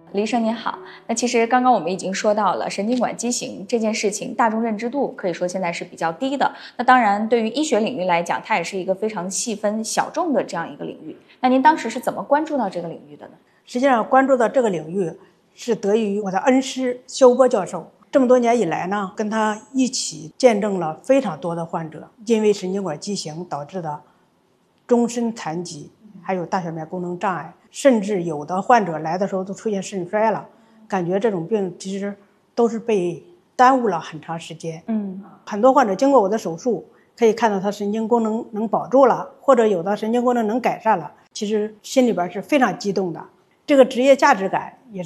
李医生您好，那其实刚刚我们已经说到了神经管畸形这件事情，大众认知度可以说现在是比较低的。那当然，对于医学领域来讲，它也是一个非常细分小众的这样一个领域。那您当时是怎么关注到这个领域的呢？ 实际上，关注到这个领域是得益于我的恩师肖波教授。这么多年以来呢，跟他一起见证了非常多的患者因为神经管畸形导致的终身残疾，还有大小便功能障碍，甚至有的患者来的时候都出现肾衰了。感觉这种病其实都是被耽误了很长时间。很多患者经过我的手术，可以看到他神经功能能保住了，或者有的神经功能能改善了，其实心里边是非常激动的。这个职业价值感也